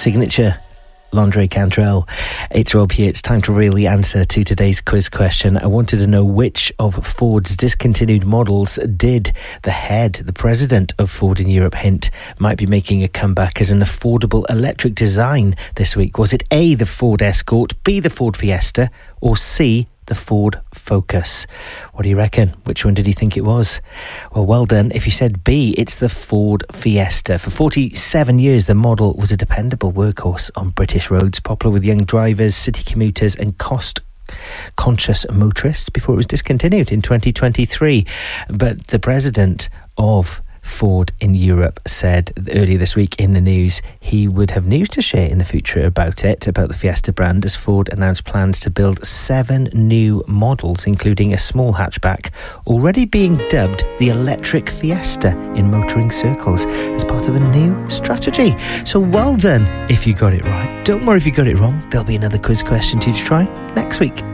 signature L'Andre Cantrell. It's Rob here. It's time to really answer to today's quiz question. I wanted to know which of Ford's discontinued models did the president of Ford in Europe, hint might be making a comeback as an affordable electric design this week. Was it A, the Ford Escort, B, the Ford Fiesta, or C, the Ford Focus? What do you reckon? Which one did he think it was? Well done. If you said B, it's the Ford Fiesta. For 47 years, the model was a dependable workhorse on British roads, popular with young drivers, city commuters and cost-conscious motorists before it was discontinued in 2023. But the president of Ford in Europe said earlier this week in the news he would have news to share in the future about the Fiesta brand, as Ford announced plans to build 7 new models, including a small hatchback, already being dubbed the electric Fiesta in motoring circles as part of a new strategy. So well done if you got it right. Don't worry if you got it wrong. There'll be another quiz question to try next week.